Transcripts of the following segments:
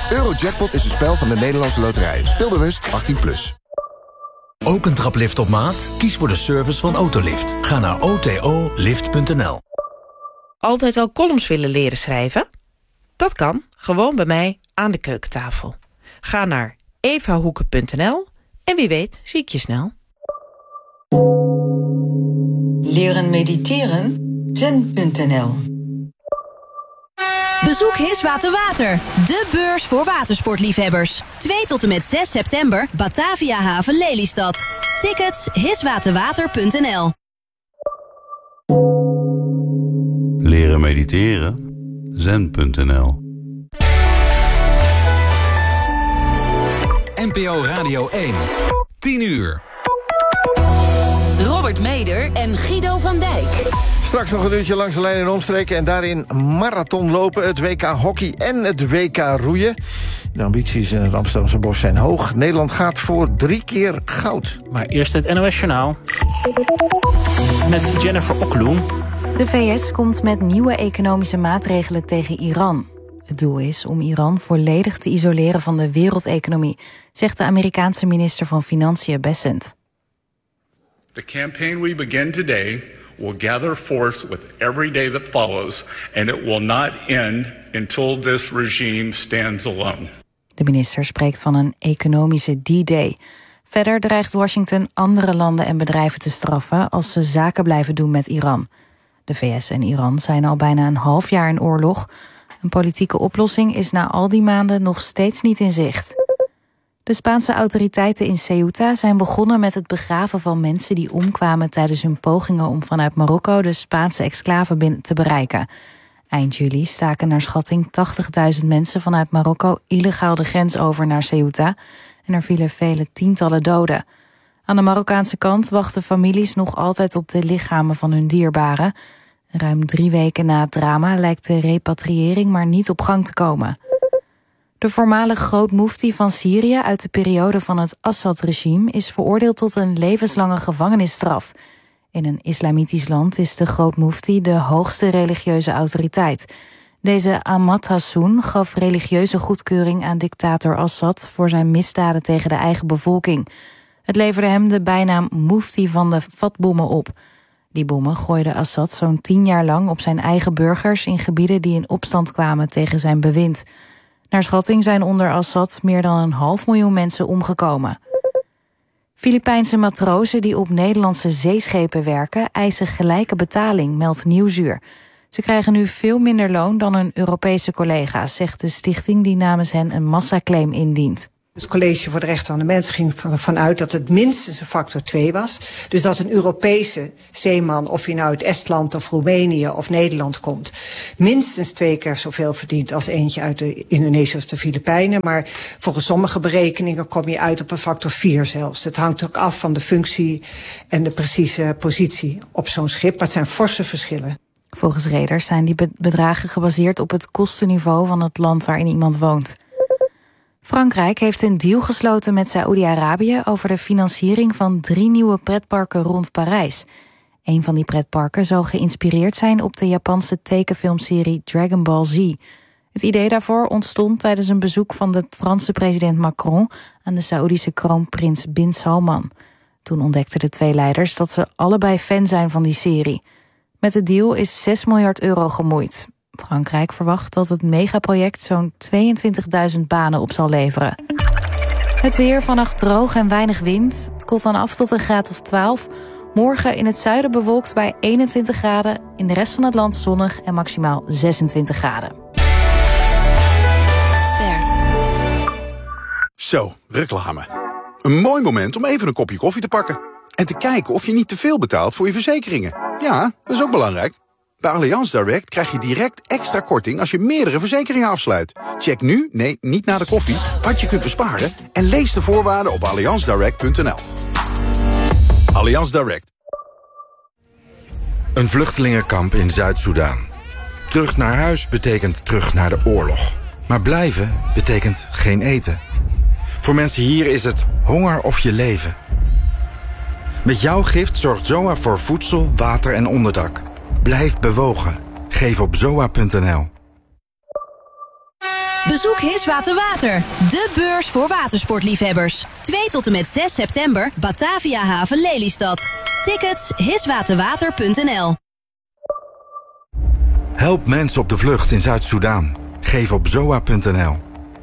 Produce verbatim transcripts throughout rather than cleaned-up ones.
Eurojackpot is een spel van de Nederlandse Loterij. Speel bewust, achttien plus. Ook een traplift op maat? Kies voor de service van Autolift. Ga naar o t o lift punt n l. Altijd al columns willen leren schrijven? Dat kan, gewoon bij mij aan de keukentafel. Ga naar evahoeken punt n l en wie weet zie ik je snel. Leren mediteren? zen punt n l. Bezoek Hiswater Water, de beurs voor watersportliefhebbers. twee tot en met zes september, Batavia Haven Lelystad. Tickets hiswaterwater punt n l. Leren mediteren? zen punt n l. N P O Radio één. tien uur. Robert Meder en Guido van Dijk. Straks nog een uurtje langs de lijn en omstreken en daarin marathonlopen, het W K hockey en het W K roeien. De ambities in het Amsterdamse bos zijn hoog. Nederland gaat voor drie keer goud. Maar eerst het N O S Journaal. Met Jennifer Okloen. De V S komt met nieuwe economische maatregelen tegen Iran. Het doel is om Iran volledig te isoleren van de wereldeconomie, zegt de Amerikaanse minister van Financiën Bessent. The campaign we begin today will gather force with every day that follows, and it will not end until this regime stands alone. De minister spreekt van een economische D-Day. Verder dreigt Washington andere landen en bedrijven te straffen als ze zaken blijven doen met Iran. De V S en Iran zijn al bijna een half jaar in oorlog. Een politieke oplossing is na al die maanden nog steeds niet in zicht. De Spaanse autoriteiten in Ceuta zijn begonnen met het begraven van mensen die omkwamen tijdens hun pogingen om vanuit Marokko de Spaanse exclave binnen te bereiken. Eind juli staken naar schatting tachtigduizend mensen vanuit Marokko illegaal de grens over naar Ceuta en er vielen vele tientallen doden. Aan de Marokkaanse kant wachten families nog altijd op de lichamen van hun dierbaren. Ruim drie weken na het drama lijkt de repatriëring maar niet op gang te komen. De voormalig grootmoefti van Syrië uit de periode van het Assad-regime is veroordeeld tot een levenslange gevangenisstraf. In een islamitisch land is de grootmoefti de hoogste religieuze autoriteit. Deze Ahmad Hassoun gaf religieuze goedkeuring aan dictator Assad voor zijn misdaden tegen de eigen bevolking. Het leverde hem de bijnaam Moefti van de vatbommen op. Die bommen gooide Assad zo'n tien jaar lang op zijn eigen burgers in gebieden die in opstand kwamen tegen zijn bewind. Naar schatting zijn onder Assad meer dan een half miljoen mensen omgekomen. Filipijnse matrozen die op Nederlandse zeeschepen werken eisen gelijke betaling, meldt Nieuwsuur. Ze krijgen nu veel minder loon dan hun Europese collega's, zegt de stichting die namens hen een massaclaim indient. Het College voor de Rechten van de Mens ging ervan uit dat het minstens een factor twee was. Dus dat een Europese zeeman, of hij nou uit Estland of Roemenië of Nederland komt, minstens twee keer zoveel verdient als eentje uit de Indonesië of de Filipijnen. Maar volgens sommige berekeningen kom je uit op een factor vier zelfs. Het hangt ook af van de functie en de precieze positie op zo'n schip. Maar het zijn forse verschillen. Volgens reders zijn die bedragen gebaseerd op het kostenniveau van het land waarin iemand woont. Frankrijk heeft een deal gesloten met Saoedi-Arabië over de financiering van drie nieuwe pretparken rond Parijs. Een van die pretparken zal geïnspireerd zijn op de Japanse tekenfilmserie Dragon Ball Z. Het idee daarvoor ontstond tijdens een bezoek van de Franse president Macron aan de Saoedische kroonprins Bin Salman. Toen ontdekten de twee leiders dat ze allebei fan zijn van die serie. Met de deal is zes miljard euro gemoeid. Frankrijk verwacht dat het megaproject zo'n tweeëntwintigduizend banen op zal leveren. Het weer, vannacht droog en weinig wind. Het koelt dan af tot een graad of twaalf. Morgen in het zuiden bewolkt bij eenentwintig graden. In de rest van het land zonnig en maximaal zesentwintig graden. Ster. Zo, reclame. Een mooi moment om even een kopje koffie te pakken. En te kijken of je niet te veel betaalt voor je verzekeringen. Ja, dat is ook belangrijk. Bij Allianz Direct krijg je direct extra korting als je meerdere verzekeringen afsluit. Check nu, nee, niet na de koffie, wat je kunt besparen en lees de voorwaarden op allianz direct punt n l. Allianz Direct. Een vluchtelingenkamp in Zuid-Soedan. Terug naar huis betekent terug naar de oorlog. Maar blijven betekent geen eten. Voor mensen hier is het honger of je leven. Met jouw gift zorgt Z O A voor voedsel, water en onderdak. Blijf bewogen. Geef op zoa punt n l. Bezoek Hiswater Water, de beurs voor watersportliefhebbers. twee tot en met zes september, Batavia Haven Lelystad. Tickets hiswaterwater punt n l. Help mensen op de vlucht in Zuid-Soedan. Geef op zoa punt n l.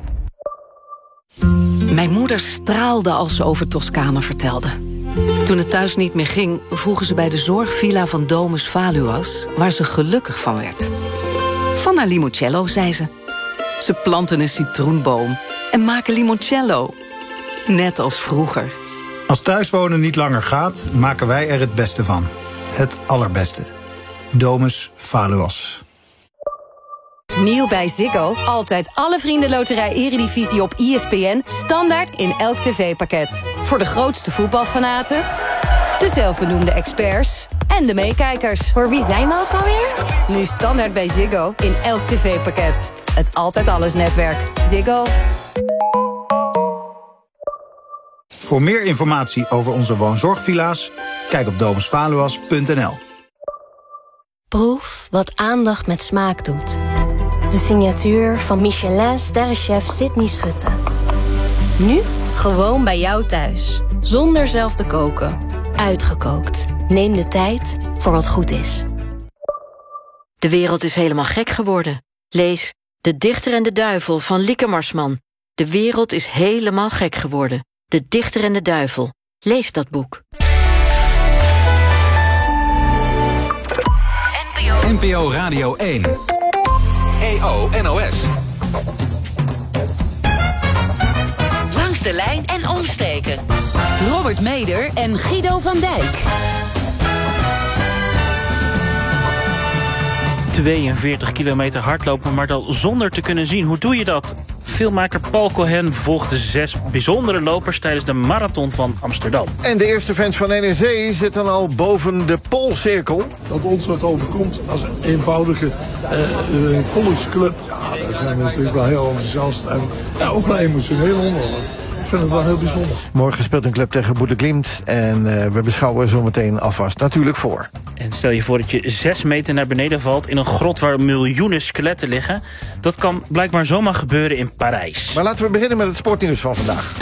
Mijn moeder straalde als ze over Toscane vertelde. Toen het thuis niet meer ging, vroegen ze bij de zorgvilla van Domus Valuas, waar ze gelukkig van werd. Van haar limoncello, zei ze. Ze planten een citroenboom en maken limoncello. Net als vroeger. Als thuiswonen niet langer gaat, maken wij er het beste van. Het allerbeste. Domus Valuas. Nieuw bij Ziggo. Altijd alle Vriendenloterij Eredivisie op I S P N. Standaard in elk tv-pakket. Voor de grootste voetbalfanaten, de zelfbenoemde experts en de meekijkers. Voor wie zijn we ook alweer? Nu standaard bij Ziggo in elk tv-pakket. Het Altijd Alles netwerk. Ziggo. Voor meer informatie over onze woonzorgvilla's, kijk op domus valuas punt n l. Proef wat aandacht met smaak doet. De signatuur van Michelin-sterrenchef Sydney Schutte. Nu gewoon bij jou thuis. Zonder zelf te koken. Uitgekookt. Neem de tijd voor wat goed is. De wereld is helemaal gek geworden. Lees De Dichter en de Duivel van Lieke Marsman. De wereld is helemaal gek geworden. De Dichter en de Duivel. Lees dat boek. N P O Radio één. E O N O S. Langs de lijn en omstreken. Robert Meder en Guido van Dijk. tweeënveertig kilometer hardlopen, maar dan zonder te kunnen zien. Hoe doe je dat? Filmmaker Paul Cohen volgde zes bijzondere lopers tijdens de marathon van Amsterdam. En de eerste fans van N E C zitten al boven de Poolcirkel. Dat ons wat overkomt als een eenvoudige uh, uh, volksclub. Ja, daar zijn we natuurlijk wel heel enthousiast en ja, ook wel emotioneel onder. Ik vind het wel heel bijzonder. Morgen speelt een club tegen Boede Glimt en uh, we beschouwen zometeen alvast natuurlijk voor. En stel je voor dat je zes meter naar beneden valt in een grot waar miljoenen skeletten liggen. Dat kan blijkbaar zomaar gebeuren in Parijs. Maar laten we beginnen met het sportnieuws van vandaag.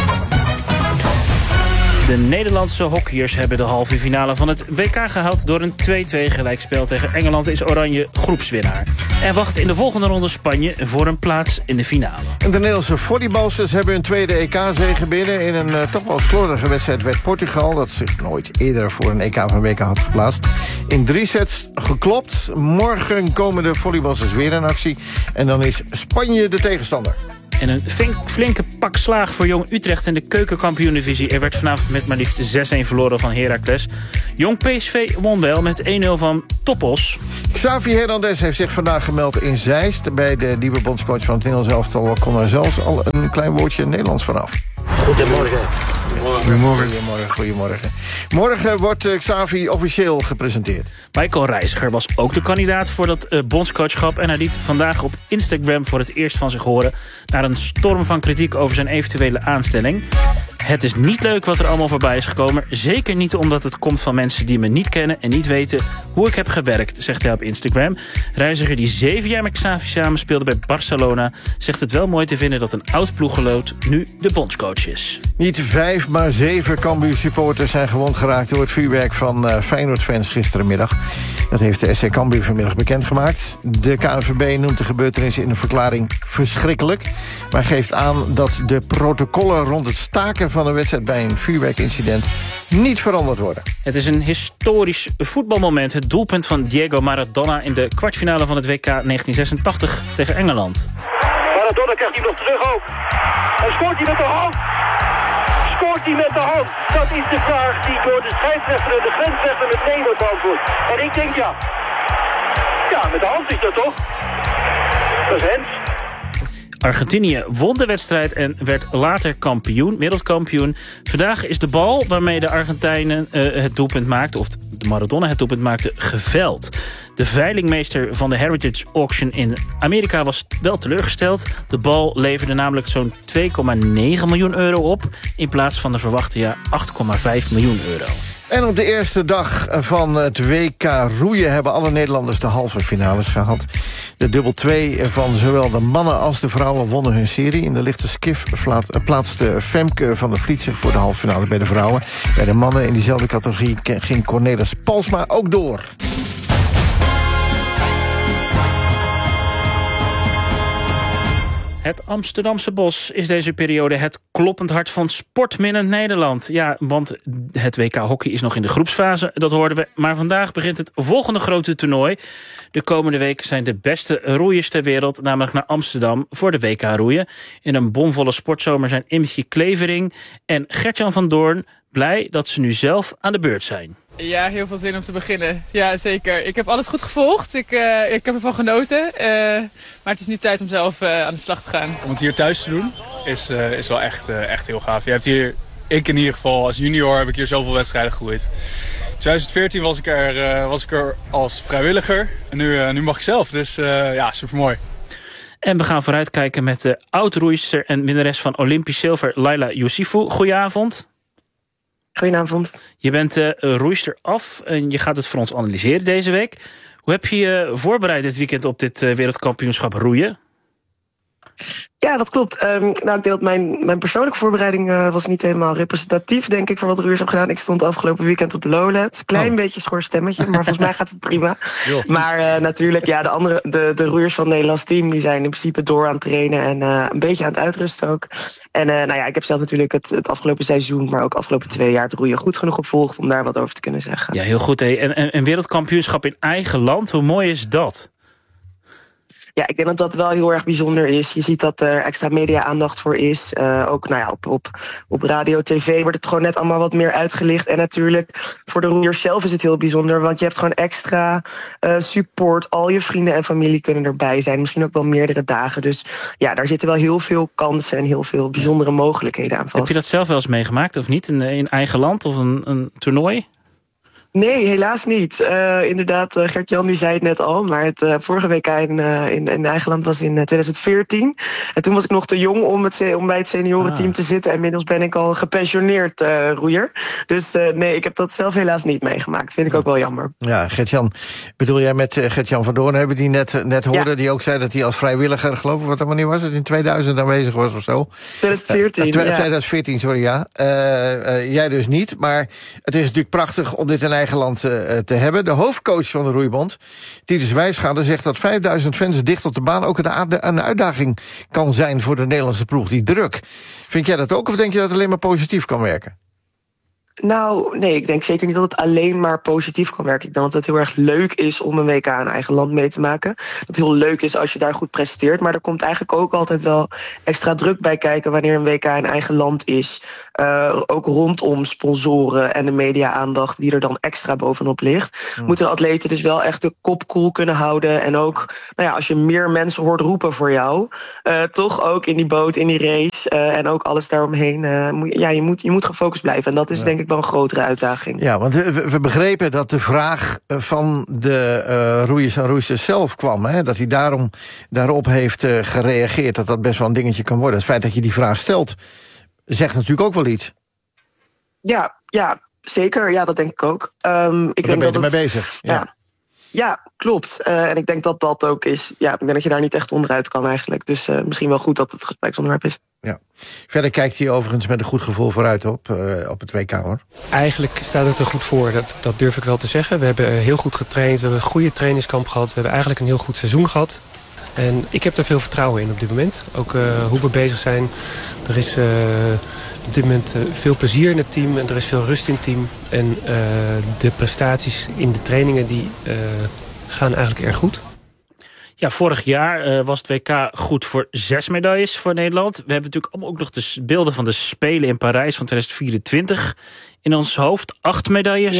De Nederlandse hockeyers hebben de halve finale van het W K gehaald door een twee-twee gelijkspel tegen Engeland is Oranje groepswinnaar. En wacht in de volgende ronde Spanje voor een plaats in de finale. En de Nederlandse volleybalsters hebben hun tweede E K-zege binnen. In een uh, toch wel slordige wedstrijd werd Portugal, dat zich nooit eerder voor een E K of een W K had geplaatst, in drie sets geklopt. Morgen komen de volleybalsters weer in actie. En dan is Spanje de tegenstander. En een flinke pak slaag voor Jong Utrecht in de keukenkampioen-divisie. Er werd vanavond met maar liefst zes-een verloren van Heracles. Jong P S V won wel met één nul van Topos. Xavi Hernandez heeft zich vandaag gemeld in Zeist. Bij de nieuwe bondscoach van het Nederlands elftal kon er zelfs al een klein woordje Nederlands vanaf. Goedemorgen. Goedemorgen. Goedemorgen. Goedemorgen. Morgen wordt uh, Xavi officieel gepresenteerd. Michael Reiziger was ook de kandidaat voor dat uh, bondscoachschap. En hij liet vandaag op Instagram voor het eerst van zich horen naar een storm van kritiek over zijn eventuele aanstelling. Het is niet leuk wat er allemaal voorbij is gekomen. Zeker niet omdat het komt van mensen die me niet kennen en niet weten hoe ik heb gewerkt, zegt hij op Instagram. Reiziger, die zeven jaar met Xavi samen speelde bij Barcelona, zegt het wel mooi te vinden dat een oud ploeggenoot nu de bondscoach is. Niet vijf, maar zeven Cambuur-supporters zijn gewond geraakt door het vuurwerk van uh, Feyenoord-fans gisterenmiddag. Dat heeft de S C Cambuur vanmiddag bekendgemaakt. De K N V B noemt de gebeurtenissen in een verklaring verschrikkelijk, maar geeft aan dat de protocollen rond het staken van een wedstrijd bij een vuurwerkincident niet veranderd worden. Het is een historisch voetbalmoment. Het doelpunt van Diego Maradona in de kwartfinale van het W K negentien zesentachtig tegen Engeland. Maradona krijgt hij nog terug ook. En scoort hij met de hand? Scoort hij met de hand? Dat is de vraag die door de scheidsrechter en de grensrechter met nee wordt beantwoord. En ik denk ja. Ja, met de hand is dat toch? Dat is Hens. Argentinië won de wedstrijd en werd later kampioen, wereldkampioen. Vandaag is de bal waarmee de Argentijnen uh, het doelpunt maakten, of de Maradona het doelpunt maakte, geveld. De veilingmeester van de Heritage Auction in Amerika was wel teleurgesteld. De bal leverde namelijk zo'n twee komma negen miljoen euro op, in plaats van de verwachte ja, acht komma vijf miljoen euro. En op de eerste dag van het W K roeien hebben alle Nederlanders de halve finales gehad. De dubbel twee van zowel de mannen als de vrouwen wonnen hun serie. In de lichte skiff plaatste Femke van der Vliet zich voor de halve finale bij de vrouwen. Bij de mannen in diezelfde categorie ging Cornelis Palsma ook door. Het Amsterdamse Bos is deze periode het kloppend hart van sportminnend Nederland. Ja, want het W K hockey is nog in de groepsfase, dat hoorden we. Maar vandaag begint het volgende grote toernooi. De komende week zijn de beste roeiers ter wereld, namelijk naar Amsterdam voor de W K roeien. In een bomvolle sportzomer zijn Imtje Klevering en Gertjan van Doorn blij dat ze nu zelf aan de beurt zijn. Ja, heel veel zin om te beginnen. Ja, zeker. Ik heb alles goed gevolgd. Ik, uh, ik heb ervan genoten. Uh, maar het is nu tijd om zelf uh, aan de slag te gaan. Om het hier thuis te doen is, uh, is wel echt, uh, echt heel gaaf. Je hebt hier, ik in ieder geval, als junior heb ik hier zoveel wedstrijden gegroeid. In twintig veertien was ik er, uh, was ik er als vrijwilliger. En nu, uh, nu mag ik zelf. Dus uh, ja, supermooi. En we gaan vooruitkijken met de oud-roeister en winnares van Olympisch zilver, Laila Youssifou. Goedenavond. Goedenavond. Je bent uh, roeister af en je gaat het voor ons analyseren deze week. Hoe heb je je voorbereid dit weekend op dit uh, wereldkampioenschap roeien? Ja, dat klopt. Um, nou, ik denk dat mijn, mijn persoonlijke voorbereiding uh, was niet helemaal representatief, denk ik, voor wat roeiers heb gedaan. Ik stond afgelopen weekend op Lowlands. Klein oh. beetje schor stemmetje, maar volgens mij gaat het prima. Jo. Maar uh, natuurlijk, ja, de andere, de, de roeiers van het Nederlands team, die zijn in principe door aan het trainen en uh, een beetje aan het uitrusten ook. En uh, nou ja, ik heb zelf natuurlijk het, het afgelopen seizoen, maar ook afgelopen twee jaar het roeien goed genoeg gevolgd om daar wat over te kunnen zeggen. Ja, heel goed. Hé. En, en, en wereldkampioenschap in eigen land, hoe mooi is dat? Ja, ik denk dat dat wel heel erg bijzonder is. Je ziet dat er extra media-aandacht voor is. Uh, ook nou ja, op, op, op radio, tv wordt het gewoon net allemaal wat meer uitgelicht. En natuurlijk, voor de roeiers zelf is het heel bijzonder. Want je hebt gewoon extra uh, support. Al je vrienden en familie kunnen erbij zijn. Misschien ook wel meerdere dagen. Dus ja, daar zitten wel heel veel kansen en heel veel bijzondere mogelijkheden aan vast. Heb je dat zelf wel eens meegemaakt of niet? In, in eigen land of een, een toernooi? Nee, helaas niet. Uh, inderdaad, uh, Gert-Jan die zei het net al, maar het uh, vorige W K in, uh, in, in eigen land was in uh, twintig veertien. En toen was ik nog te jong om, het, om bij het seniorenteam ah. te zitten. En inmiddels ben ik al gepensioneerd uh, roeier. Dus uh, nee, ik heb dat zelf helaas niet meegemaakt. Vind ik ook wel jammer. Ja, Gert-Jan, bedoel jij met uh, Gert-Jan van Doorn hebben die net, net hoorde, ja. die ook zei dat hij als vrijwilliger, geloof ik, wat wanneer was het, in tweeduizend aanwezig was of zo? twintig veertien, uh, tw- ja. twintig veertien, sorry, ja. Uh, uh, jij dus niet, maar het is natuurlijk prachtig om dit in eigen land uh, te hebben. De hoofdcoach van de roeibond, Titus Wijsgaarden, zegt dat vijfduizend fans dicht op de baan ook een, een uitdaging kan zijn voor de Nederlandse ploeg, die druk. Vind jij dat ook, of denk je dat het alleen maar positief kan werken? Nou, nee, ik denk zeker niet dat het alleen maar positief kan werken. Ik denk dat het heel erg leuk is om een W K in eigen land mee te maken. Dat het heel leuk is als je daar goed presteert. Maar er komt eigenlijk ook altijd wel extra druk bij kijken wanneer een W K in eigen land is. Uh, ook rondom sponsoren en de media-aandacht die er dan extra bovenop ligt. Hmm. Moeten de atleten dus wel echt de kop koel kunnen houden. En ook, nou ja, als je meer mensen hoort roepen voor jou, uh, toch ook in die boot, in die race uh, en ook alles daaromheen. Uh, moet, ja, je moet, je moet gefocust blijven. En dat is ja. denk ik wel een grotere uitdaging. Ja, want we, we begrepen dat de vraag van de uh, roeiers en roeisters zelf kwam. Hè? Dat hij daarom, daarop heeft uh, gereageerd. Dat dat best wel een dingetje kan worden. Het feit dat je die vraag stelt, zegt natuurlijk ook wel iets. Ja, ja zeker. Ja, dat denk ik ook. Um, ik denk ben je dat ermee het, bezig. Ja. ja. Ja, klopt. Uh, en ik denk dat dat ook is. Ja, ik denk dat je daar niet echt onderuit kan eigenlijk. Dus uh, misschien wel goed dat het gespreksonderwerp is. Ja. Verder kijkt hij overigens met een goed gevoel vooruit op, uh, op het W K, hoor. Eigenlijk staat het er goed voor, dat, dat durf ik wel te zeggen. We hebben heel goed getraind, we hebben een goede trainingskamp gehad. We hebben eigenlijk een heel goed seizoen gehad. En ik heb daar veel vertrouwen in op dit moment. Ook uh, hoe we bezig zijn. Er is uh, op dit moment uh, veel plezier in het team en er is veel rust in het team. En uh, de prestaties in de trainingen die uh, gaan eigenlijk erg goed. Ja, vorig jaar uh, was het W K goed voor zes medailles voor Nederland. We hebben natuurlijk ook nog de beelden van de Spelen in Parijs van twintig vierentwintig in ons hoofd. Acht medailles